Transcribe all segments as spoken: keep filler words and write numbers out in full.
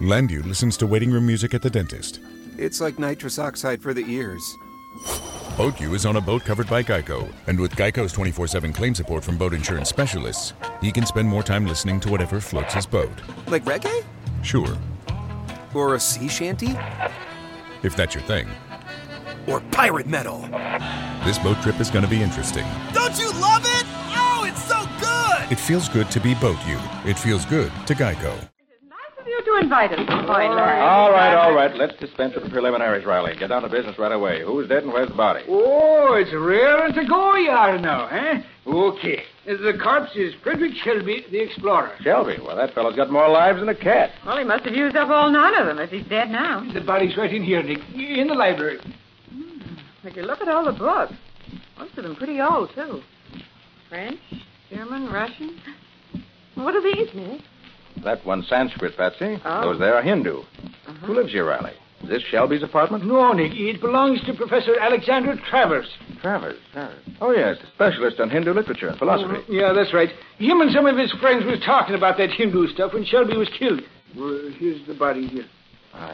Landview listens to waiting room music at the dentist. It's like nitrous oxide for the ears. BoatU is on a boat covered by Geico, and with Geico's twenty-four seven claim support from boat insurance specialists, he can spend more time listening to whatever floats his boat. Like reggae? Sure. Or a sea shanty? If that's your thing. Or pirate metal. This boat trip is going to be interesting. Don't you love it? Oh, it's so good! It feels good to be BoatU. It feels good to Geico. You to invite us, boy, All right, all right. Let's dispense with the preliminaries, Riley. Get down to business right away. Who's dead and where's the body? Oh, it's raring to go you are now, eh? Okay. The corpse is Frederick Shelby, the explorer. Shelby? Well, that fellow's got more lives than a cat. Well, he must have used up all nine of them if he's dead now. The body's right in here, Nick, in the library. Hmm. If you look at all the books, most of them pretty old, too. French, German, Russian. What are these, Nick? That one's Sanskrit, Patsy. Oh. Those there are Hindu. Uh-huh. Who lives here, Riley? Is this Shelby's apartment? No, Nick. It belongs to Professor Alexander Travers. Travers, Travers. Oh, yes, a specialist on Hindu literature and philosophy. Uh, yeah, that's right. Him and some of his friends was talking about that Hindu stuff when Shelby was killed. Well, here's the body here. Ah.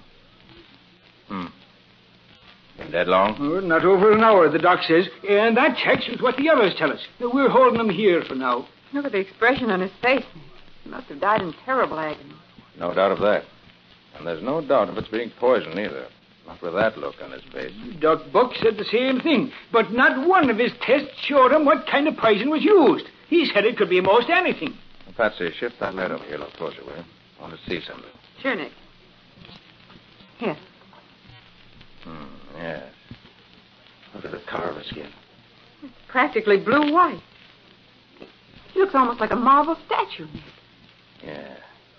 Hmm. Been dead long? Oh, not over an hour, the doc says. And that checks with what the others tell us. We're holding him here for now. Look at the expression on his face. He must have died in terrible agony. No doubt of that. And there's no doubt of its being poison either. Not with that look on his face. Doc Buck said the same thing, but not one of his tests showed him what kind of poison was used. He said it could be most anything. Well, Patsy, shift that light over here a little closer, will you? I want to see something. Sure, Nick. Here. Hmm, yes. Look at the color of his skin. It's practically blue-white. He looks almost like a marble statue, Nick. Yeah.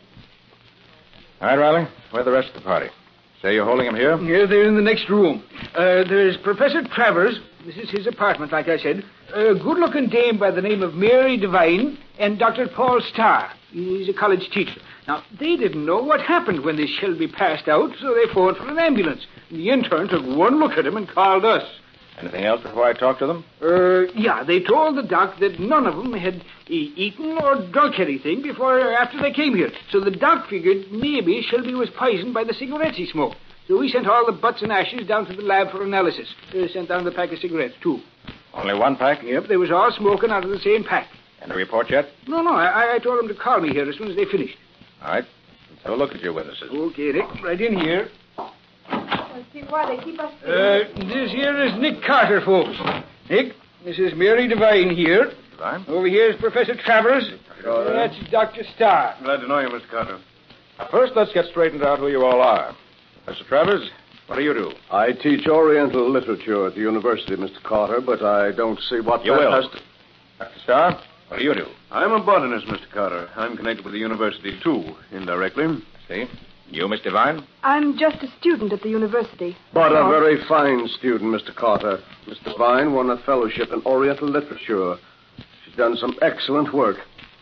All right, Riley. Where's the rest of the party? Say you're holding him here? Here, they're in the next room. Uh, there's Professor Travers. This is his apartment, like I said. A good-looking dame by the name of Mary Devine and Doctor Paul Starr. He's a college teacher. Now, they didn't know what happened when this Shelby passed out, so they phoned for an ambulance. The intern took one look at him and called us. Anything else before I talk to them? Uh, yeah, they told the doc that none of them had e- eaten or drunk anything before or after they came here. So the doc figured maybe Shelby was poisoned by the cigarettes he smoked. So we sent all the butts and ashes down to the lab for analysis. They sent down the pack of cigarettes, too. Only one pack? Yep, they was all smoking out of the same pack. And a report yet? No, no, I, I told them to call me here as soon as they finished. All right. Let's have a look at your witnesses. Okay, Nick, right in here. Let's see why they keep us... Uh, this here is Nick Carter, folks. Nick, this is Mary Devine here. Devine? Over here is Professor Travers. All right. That's Doctor Starr. Glad to know you, Mister Carter. Now, first, let's get straightened out who you all are. Mister Travers, what do you do? I teach Oriental literature at the university, Mister Carter, but I don't see what You that will. has to... Doctor Starr, what do you do? I'm a botanist, Mister Carter. I'm connected with the university, too, indirectly. See? You, Miss Devine? I'm just a student at the university. But a very fine student, Mister Carter. Miss Devine won a fellowship in Oriental literature. She's done some excellent work.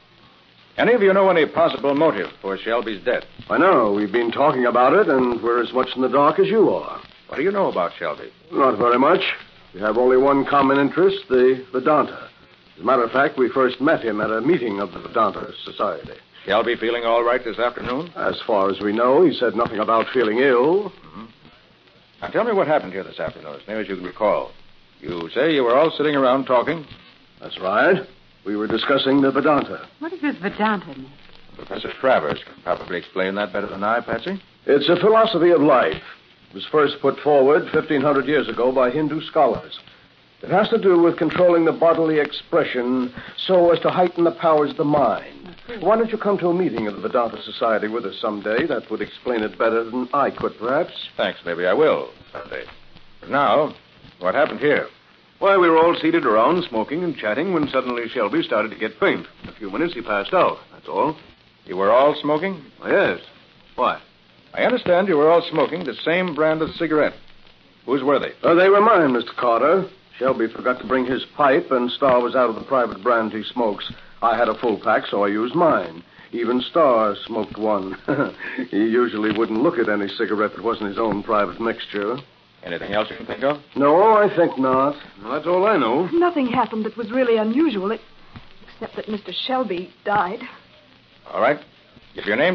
Any of you know any possible motive for Shelby's death? I know. We've been talking about it, and we're as much in the dark as you are. What do you know about Shelby? Not very much. We have only one common interest, the Vedanta. As a matter of fact, we first met him at a meeting of the Vedanta Society. Shelby feeling all right this afternoon? As far as we know, he said nothing about feeling ill. Mm-hmm. Now, tell me what happened here this afternoon, as near as you can recall. You say you were all sitting around talking? That's right. We were discussing the Vedanta. What is this Vedanta, Nick? Professor Travers can probably explain that better than I, Patsy. It's a philosophy of life. It was first put forward fifteen hundred years ago by Hindu scholars. It has to do with controlling the bodily expression so as to heighten the powers of the mind. Why don't you come to a meeting of the Vedanta Society with us someday? That would explain it better than I could, perhaps. Thanks, maybe I will someday. But now, what happened here? Why, we were all seated around, smoking and chatting, when suddenly Shelby started to get faint. In a few minutes, he passed out. That's all. You were all smoking? Oh, yes. Why? I understand you were all smoking the same brand of cigarette. Whose were they? Uh, they were mine, Mister Carter. Shelby forgot to bring his pipe, and Starr was out of the private brand he smokes. I had a full pack, so I used mine. Even Starr smoked one. He usually wouldn't look at any cigarette that wasn't his own private mixture. Anything else you can think of? No, I think not. Well, that's all I know. Nothing happened that was really unusual, except that Mister Shelby died. All right. Give your name.